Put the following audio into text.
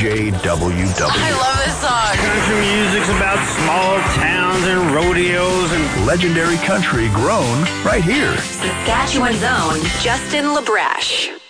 KJWW. I love this song. Country music's about small towns and rodeos and Legendary country grown right here. Saskatchewan's own Justin LaBrash.